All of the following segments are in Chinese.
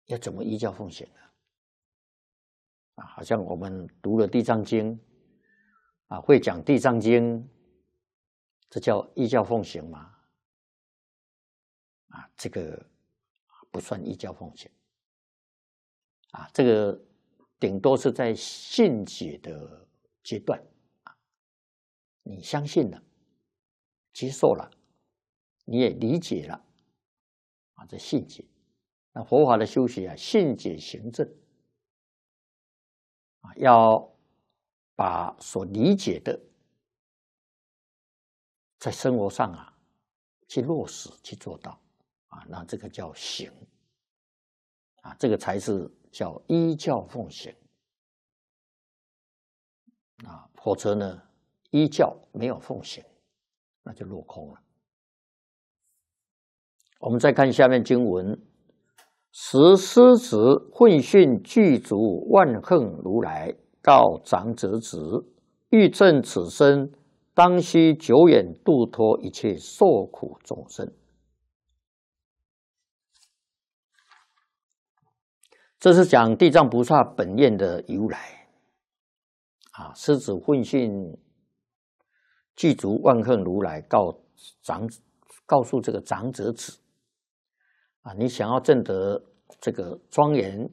要怎么依教奉行好像我们读了《地藏经》会讲《地藏经》，这叫依教奉行吗？这个不算依教奉行这个顶多是在信解的阶段你相信了，接受了，你也理解了这信解。那佛法的修学信解行证要把所理解的在生活上去落实去做到那这个叫行这个才是叫依教奉行否则呢，依教没有奉行，那就落空了。我们再看下面经文：时师子混训具足万恨如来，告长者子，欲证此身，当须久远度脱一切受苦众生。这是讲地藏菩萨本愿的由来师子混训具足万恨如来，告诉这个长者子你想要证得这个庄严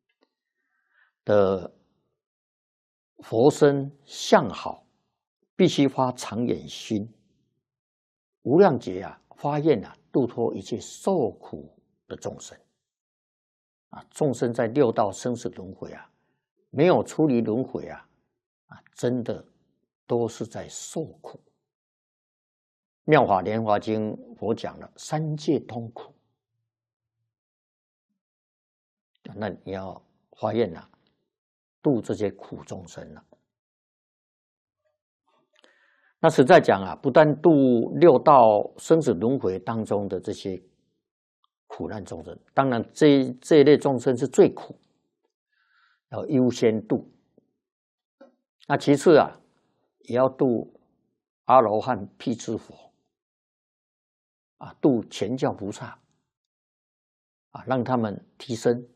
的佛身相好，必须发长远心，无量劫发愿度脱一切受苦的众生众生在六道生死轮回没有出离轮回真的都是在受苦。妙法莲华经佛讲了三界通苦，那你要发愿度这些苦众生那实在讲不但度六道生死轮回当中的这些苦难众生，当然这一类众生是最苦，要优先度。那其次也要度阿罗汉、辟支佛度全教菩萨让他们提升，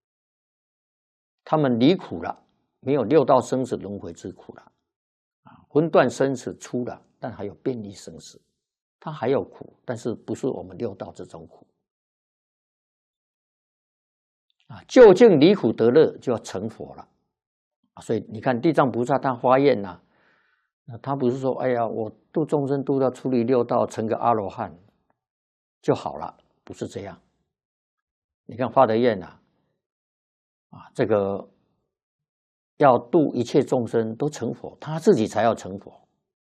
他们离苦了，没有六道生死轮回之苦了魂断生死出了，但还有遍历生死，他还有苦，但是不是我们六道这种苦究竟离苦得乐，就要成佛了所以你看地藏菩萨他发愿他不是说哎呀我度众生度到出离六道成个阿罗汉就好了，不是这样。你看发的愿这个要度一切众生都成佛，他自己才要成佛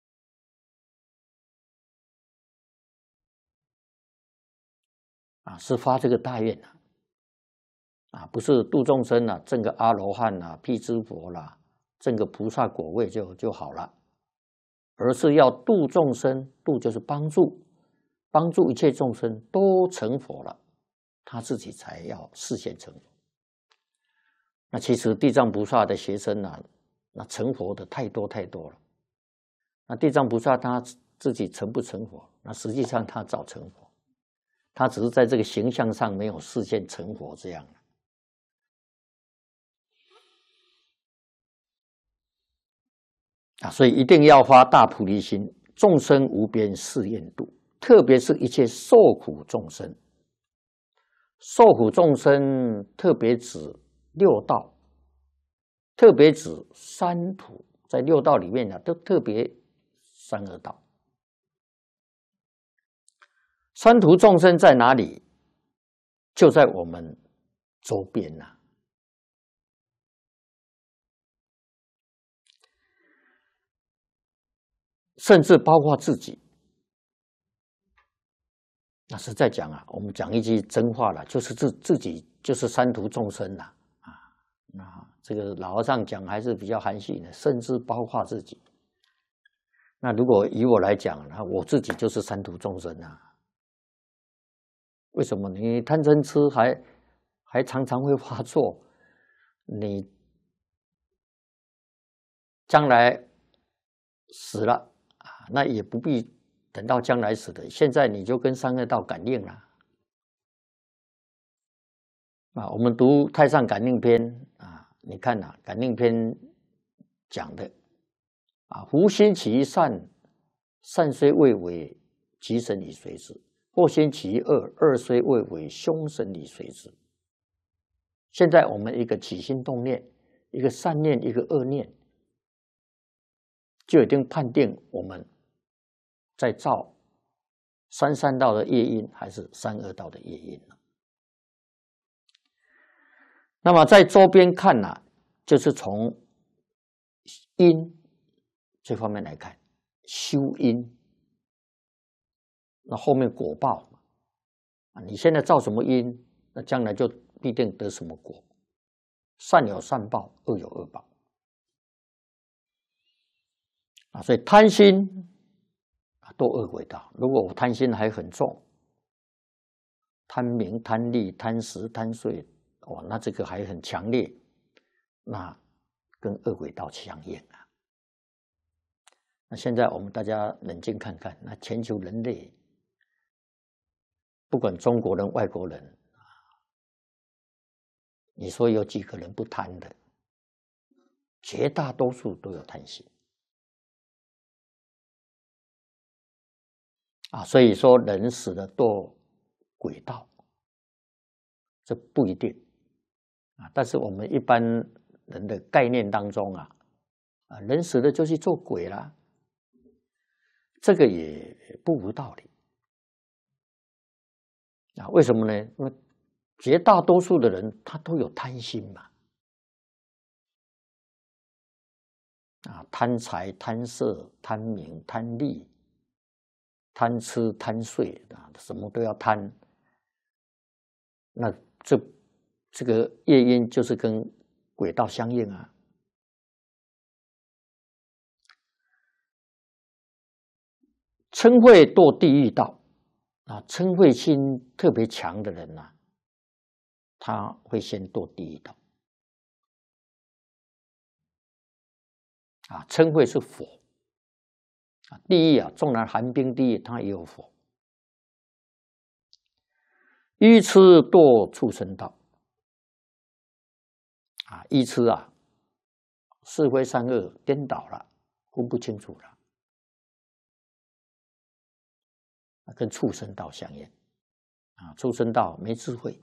是发这个大愿不是度众生证个阿罗汉辟支佛证个菩萨果位就好了，而是要度众生，度就是帮助一切众生都成佛了，他自己才要示现成佛。那其实地藏菩萨的学生那成佛的太多了。那地藏菩萨他自己成不成佛？那实际上他早成佛，他只是在这个形象上没有示现成佛这样所以一定要发大菩提心，众生无边誓愿度，特别是一切受苦众生。受苦众生特别指六道，特别指三途，在六道里面都特别三恶道。三途众生在哪里？就在我们周边甚至包括自己。那实在讲我们讲一句真话了，就是自己就是三途众生那这个老和尚讲还是比较含蓄的，甚至包括自己。那如果以我来讲呢，我自己就是三途众生为什么？你贪嗔痴还常常会发作，你将来死了那也不必等到将来死的，现在你就跟三恶道感应了啊，我们读《太上感应篇》啊，你看呐，《感应篇》讲的啊，夫心起于善，善虽未为，吉神以随之；或心起于恶，恶虽未为，凶神以随之。现在我们一个起心动念，一个善念，一个恶念，就已经判定我们在造三道的业因，还是三恶道的业因了。那么在周边看呢，就是从因这方面来看，修因，那后面果报啊，你现在造什么因，那将来就必定得什么果。善有善报，恶有恶报啊，所以贪心堕恶鬼道。如果我贪心还很重，贪名、贪利、贪食、贪睡，哇，那这个还很强烈，那跟恶鬼道相应啊。那现在我们大家冷静看看，那全球人类，不管中国人、外国人，你说有几个人不贪的？绝大多数都有贪心啊。所以说，人死了堕鬼道，这不一定啊。但是我们一般人的概念当中啊，人死了就去做鬼啦，这个也不无道理啊。为什么呢？因为绝大多数的人他都有贪心嘛，啊，贪财、贪色、贪名、贪利、贪吃、贪睡啊，什么都要贪。那这个业因就是跟鬼道相应啊。嗔恚堕地狱道啊，嗔恚心特别强的人啊，他会先堕地狱道啊。嗔恚是火啊，地狱啊，纵然寒冰地狱，它也有火。愚痴堕畜生道啊，愚痴啊，是非善恶颠倒了，分不清楚了，跟畜生道相应啊。畜生道没智慧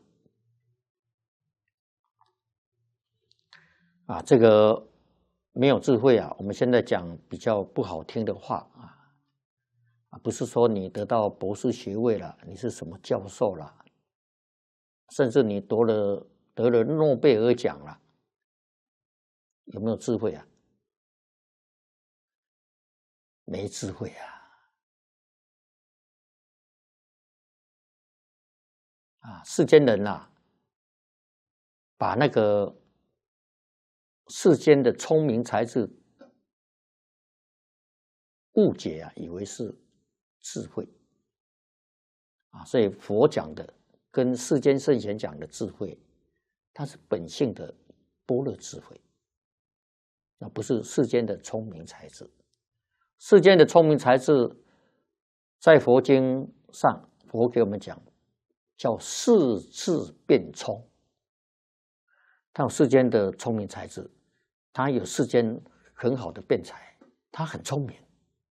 啊，这个没有智慧啊。我们现在讲比较不好听的话啊，不是说你得到博士学位了，你是什么教授了，甚至你得了诺贝尔奖了，有没有智慧啊？没智慧啊！世间人啊，把那个世间的聪明才智误解啊，以为是智慧啊。所以佛讲的跟世间圣贤讲的智慧，它是本性的般若智慧，那不是世间的聪明才智。世间的聪明才智，在佛经上，佛给我们讲叫世智辩聪。他有世间的聪明才智，他有世间很好的辩才，他很聪明。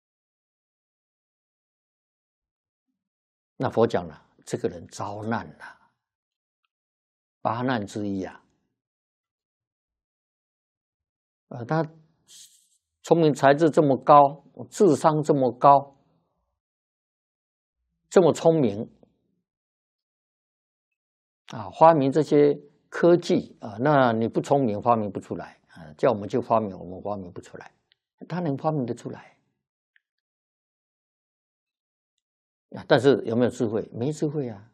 那佛讲了，这个人遭难了，八难之一啊。他聪明才智这么高，智商这么高，这么聪明啊，发明这些科技啊，那你不聪明发明不出来啊，叫我们去发明，我们发明不出来，他能发明得出来啊？但是有没有智慧？没智慧啊！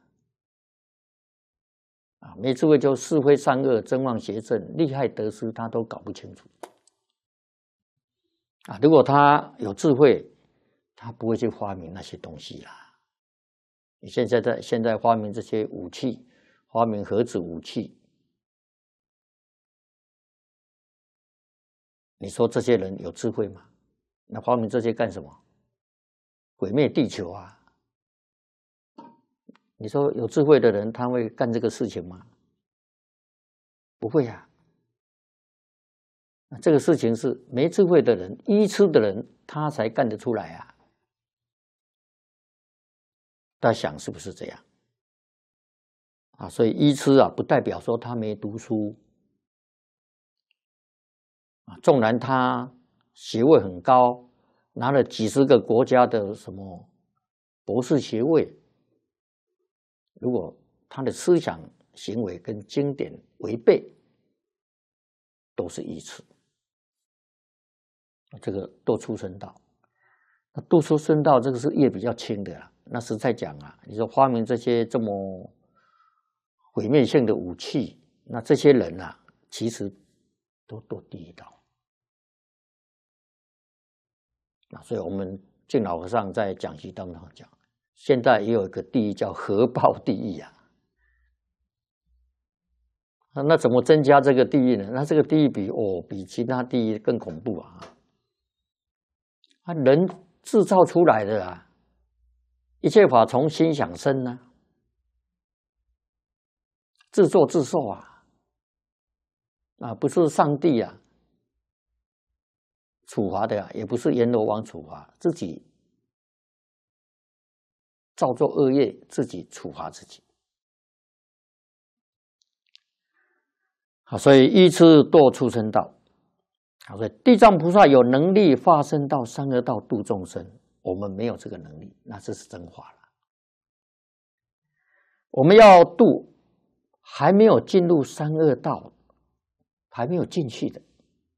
啊，没智慧就是非善恶、真妄邪正、利害得失，他都搞不清楚啊。如果他有智慧，他不会去发明那些东西啦。你现在发明这些武器，发明核子武器，你说这些人有智慧吗？那发明这些干什么？毁灭地球啊！你说有智慧的人他会干这个事情吗？ 不会啊。这个事情是没智慧的人、愚痴的人，他才干得出来啊。大家想是不是这样？啊，所以愚痴啊，不代表说他没读书啊，纵然他学位很高，拿了几十个国家的什么博士学位，如果他的思想行为跟经典违背，都是愚痴。这个堕出生道，那堕出生道这个是业比较轻的啦。那实在讲啊，你说发明这些这么毁灭性的武器，那这些人啊，其实都堕地狱道。所以我们净老和尚在讲习当中讲，现在也有一个地狱叫核爆地狱啊。那怎么增加这个地狱呢？那这个地狱比其他地狱更恐怖啊！人制造出来的啊，一切法从心想生呢，自作自受啊，不是上帝啊处罚的啊，也不是阎罗王处罚，自己造作恶业，自己处罚自己。好，所以愚痴堕畜生道。好，所以地藏菩萨有能力化身到三恶道度众生，我们没有这个能力，那这是真话了。我们要度还没有进入三恶道，还没有进去的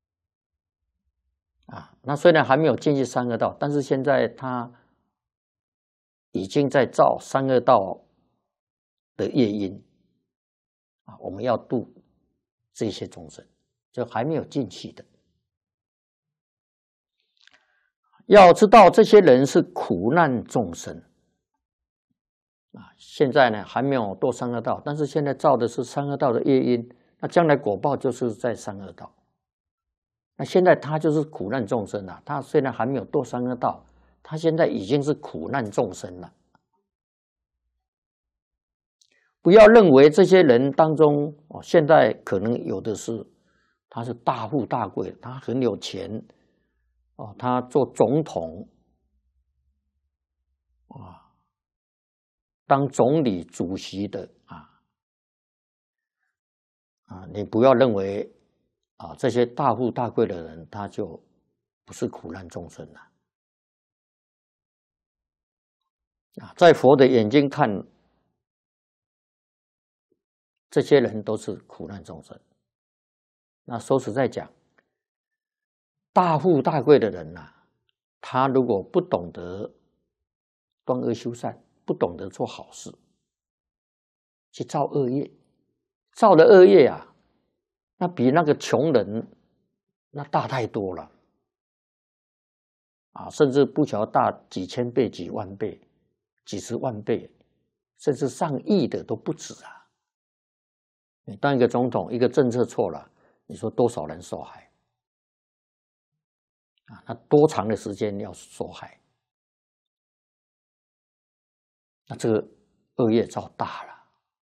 啊。那虽然还没有进去三恶道，但是现在他已经在造三恶道的业因啊。我们要度这些众生，就还没有进去的。要知道这些人是苦难众生啊，现在呢还没有堕三恶道，但是现在造的是三恶道的业因，那将来果报就是在三恶道。那现在他就是苦难众生了，他虽然还没有堕三恶道，他现在已经是苦难众生了。不要认为这些人当中，现在可能有的是他是大富大贵，他很有钱。他做总统啊，当总理、主席的你不要认为这些大富大贵的人，他就不是苦难众生了在佛的眼睛看，这些人都是苦难众生。那说实在讲，大富大贵的人他如果不懂得断恶修善，不懂得做好事，去造恶业，造了恶业那比那个穷人那大太多了甚至不晓得大几千倍、几万倍、几十万倍，甚至上亿的都不止啊！你当一个总统，一个政策错了，你说多少人受害那多长的时间要受害？那这个恶业造大了，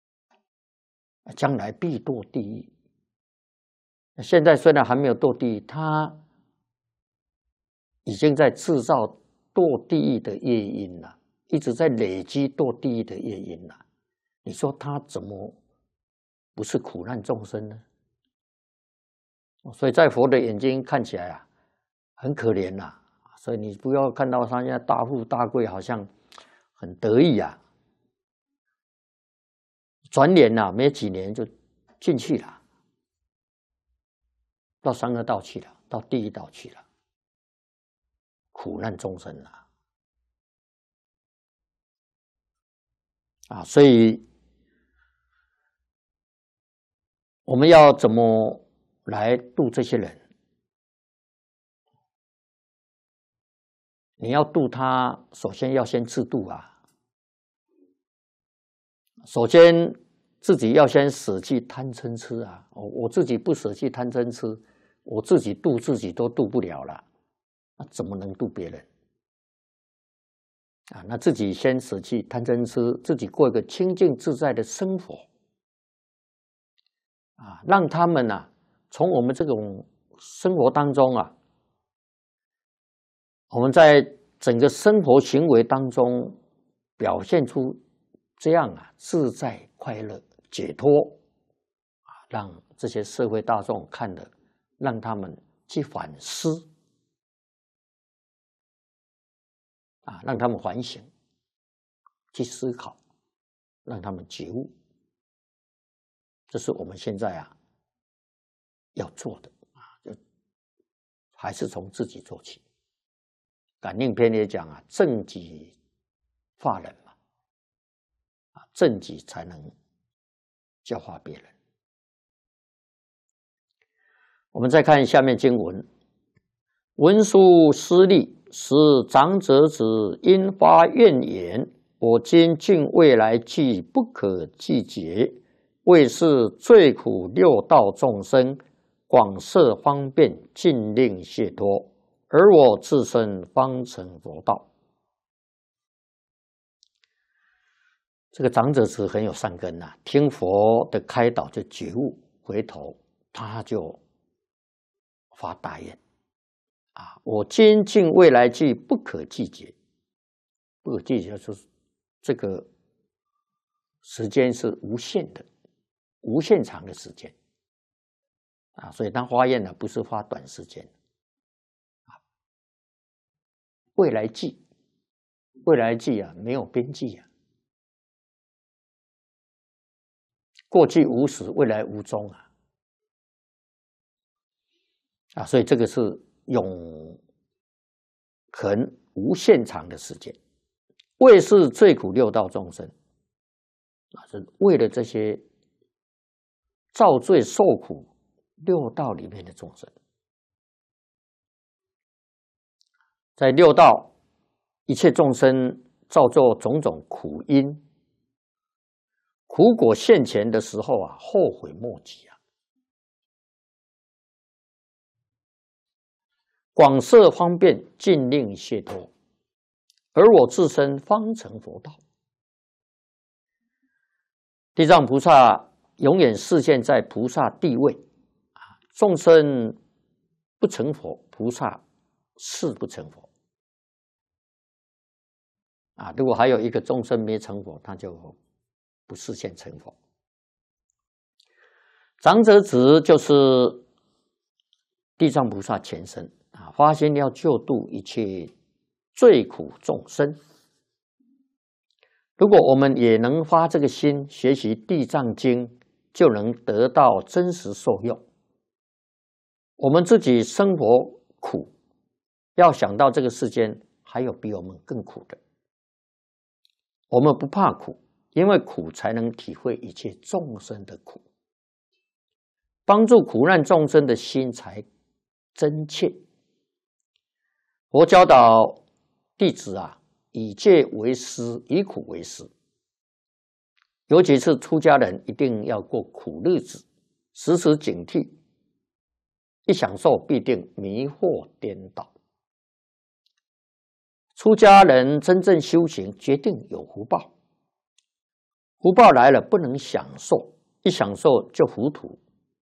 将来必堕地狱。现在虽然还没有堕地狱，他已经在制造堕地狱的业因了，一直在累积堕地狱的业因了。你说他怎么不是苦难众生呢？所以在佛的眼睛看起来很可怜所以你不要看到他现在大富大贵，好像很得意转眼没几年就进去了，到三恶道去了，到地狱道去了，苦难众生所以我们要怎么来度这些人？你要度他，首先要先自度首先自己要先舍弃贪嗔痴我自己不舍弃贪嗔痴，我自己度自己都度不了了，那怎么能度别人那自己先舍弃贪嗔痴，自己过一个清净自在的生活让他们从我们这种生活当中我们在整个生活行为当中表现出这样自在、快乐、解脱让这些社会大众看了，让他们去反思让他们反省、去思考，让他们觉悟。这是我们现在要做的就还是从自己做起。感应篇也讲正己化人嘛，正己才能教化别人。我们再看下面经文：文殊师利，使长者子因发愿言：我今尽未来际不可计劫，为是最苦六道众生，广设方便，尽令解脱，而我自身方成佛道。这个长者子很有善根听佛的开导就觉悟，回头他就发大愿我今尽未来际不可计劫。不可计劫就是这个时间是无限的，无限长的时间所以他发愿不是发短时间未来际，未来际没有边际过去无始，未来无终所以这个是永恒无限长的时间。为是最苦六道众生是为了这些造罪受苦六道里面的众生。在六道，一切众生造作种种苦因，苦果现前的时候后悔莫及广设方便，尽令解脱，而我自身方成佛道。地藏菩萨永远示现在菩萨地位众生不成佛，菩萨是不成佛如果还有一个众生没成佛，他就不示现成佛。长者子就是地藏菩萨前身发心要救度一切罪苦众生。如果我们也能发这个心，学习地藏经，就能得到真实受用。我们自己生活苦，要想到这个世间还有比我们更苦的。我们不怕苦，因为苦才能体会一切众生的苦，帮助苦难众生的心才真切。佛教导弟子以戒为师，以苦为师。尤其是出家人，一定要过苦日子，时时警惕，一享受必定迷惑颠倒。出家人真正修行，决定有福报。福报来了不能享受，一享受就糊涂。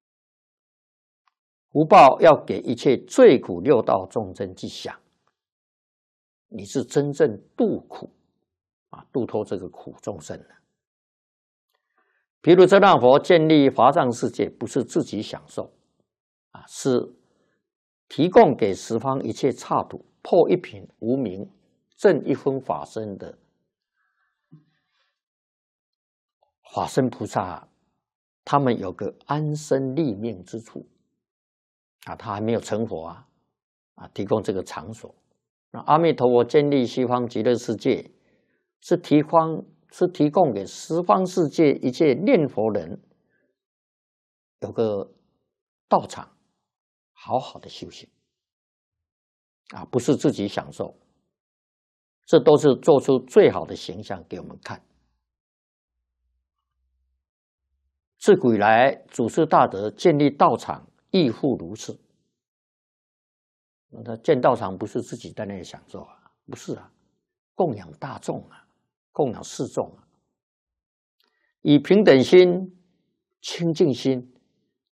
福报要给一切罪苦六道众生去享，你是真正度苦度脱这个苦众生的。比如遮那佛建立华藏世界，不是自己享受是提供给十方一切刹土破一品无明证一分法身的法身菩萨，他们有个安身立命之处他还没有成佛提供这个场所。那阿弥陀佛建立西方极乐世界，是提供给十方世界一切念佛人有个道场，好好的修行不是自己享受，这都是做出最好的形象给我们看。自古以来，祖师大德建立道场亦复如是。他建道场不是自己在那里享受不是供养大众供养四众以平等心、清净心